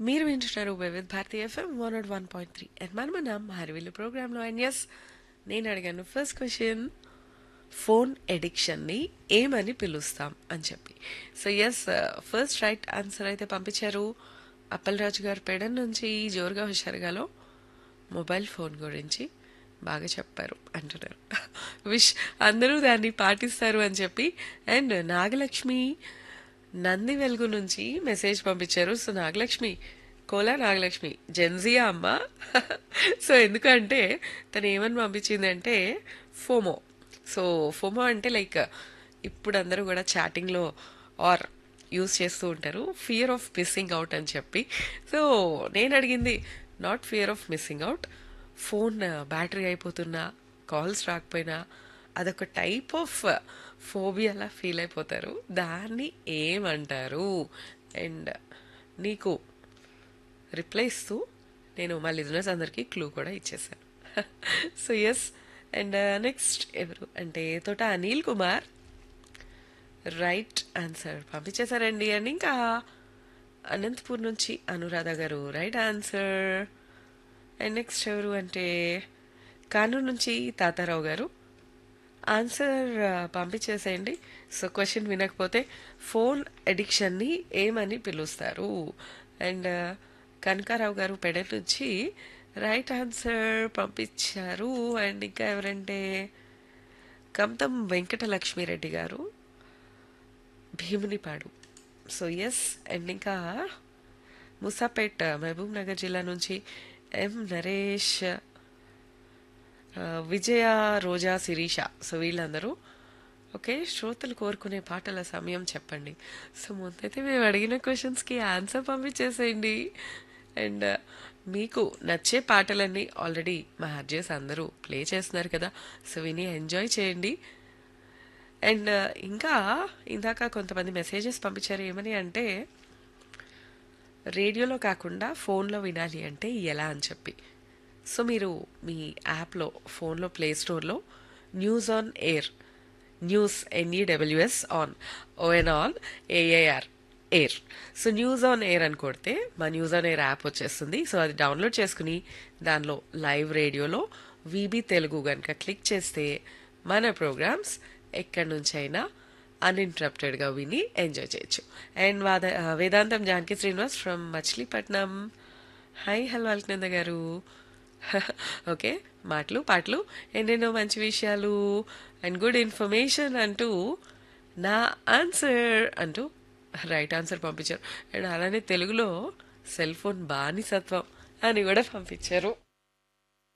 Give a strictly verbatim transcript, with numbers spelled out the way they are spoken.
మీరు వింటున్నారు Vividh Bharati FM one not one point three and మనం మనం హరివిల్లు ప్రోగ్రాంలో అండ్ ఎస్ నేను అడిగాను ఫస్ట్ క్వశ్చన్ ఫోన్ ఎడిక్షన్ని ఏమని పిలుస్తాం అని చెప్పి so yes first right answer అయితే పంపించారు అప్పలరాజు గారు పెడన్ నుంచి జోరుగా హుషారుగాలో మొబైల్ ఫోన్ గురించి బాగా చెప్పారు అంటున్నారు విష్ అందరూ దాన్ని పాటిస్తారు అని చెప్పి అండ్ నాగలక్ష్మి నంది వెలుగు నుంచి మెసేజ్ పంపించారు సో నాగలక్ష్మి కోలా నాగలక్ష్మి జెన్జియా అమ్మ సో ఎందుకంటే తను ఏమని పంపించిందంటే ఫోమో సో ఫోమో అంటే లైక్ ఇప్పుడు అందరూ కూడా చాటింగ్లో ఆర్ యూస్ చేస్తూ ఉంటారు ఫియర్ ఆఫ్ మిస్సింగ్ అవుట్ అని చెప్పి సో నేను అడిగింది not fear of missing out phone battery అయిపోతున్నా కాల్స్ రాకపోయినా అదొక టైప్ ఆఫ్ ఫోబియాలా ఫీల్ అయిపోతారు దాన్ని ఏమంటారు అండ్ నీకు రిప్లై ఇస్తూ నేను మా లిజనర్స్ అందరికీ క్లూ కూడా ఇచ్చేసాను సో ఎస్ అండ్ నెక్స్ట్ ఎవరు అంటే తోట Anil Kumar right answer పంపించేశారండి and ఇంకా అనంతపూర్ నుంచి అనురాధ గారు రైట్ ఆన్సర్ అండ్ నెక్స్ట్ ఎవరు అంటే కానూరు నుంచి తాతారావు గారు ఆన్సర్ పంపించేసేయండి సో క్వశ్చన్ వినకపోతే ఫోన్ అడిక్షన్ని ఏమని పిలుస్తారు అండ్ కనకారావు గారు పెడ నుంచి రైట్ ఆన్సర్ పంపించారు అండ్ ఇంకా ఎవరంటే కమతం వెంకటలక్ష్మిరెడ్డి గారు భీమునిపాడు సో ఎస్ అండ్ ఇంకా ముసాపేట్ మహబూబ్ నగర్ జిల్లా నుంచి ఎం నరేష్ విజయ రోజా శిరీష సో వీళ్ళందరూ ఓకే శ్రోతలు కోరుకునే పాటల సమయం చెప్పండి సో ముందైతే మేము అడిగిన క్వశ్చన్స్కి ఆన్సర్ పంపించేసేయండి అండ్ మీకు నచ్చే పాటలన్నీ ఆల్రెడీ మా హర్జేస్ అందరూ ప్లే చేస్తున్నారు కదా సో విని ఎంజాయ్ చేయండి అండ్ ఇంకా ఇందాక కొంతమంది మెసేజెస్ పంపించారు ఏమని అంటే రేడియోలో కాకుండా ఫోన్లో వినాలి అంటే ఎలా అని చెప్పి సో మీరు మీ యాప్లో ఫోన్లో ప్లే స్టోర్లో news on air news NEWS on ఓఎన్ on AAR air so news on air అని కొడితే మా న్యూస్ ఆన్ ఎయిర్ యాప్ వచ్చేస్తుంది సో అది డౌన్లోడ్ చేసుకుని దానిలో లైవ్ రేడియోలో వీబీ తెలుగు కనుక క్లిక్ చేస్తే మన ప్రోగ్రామ్స్ ఎక్కడి నుంచైనా అన్ఇంటరప్టెడ్గా విని ఎంజాయ్ చేయొచ్చు అండ్ వాద వేదాంతం Janaki Srinivas from Machilipatnam hi hello Alaknanda గారు ఓకే మాటలు పాటలు ఎన్నెన్నో మంచి విషయాలు అండ్ గుడ్ ఇన్ఫర్మేషన్ అంటూ నా ఆన్సర్ అంటూ రైట్ ఆన్సర్ పంపించారు అండ్ అలానే తెలుగులో సెల్ ఫోన్ బానిసత్వం అని కూడా పంపించారు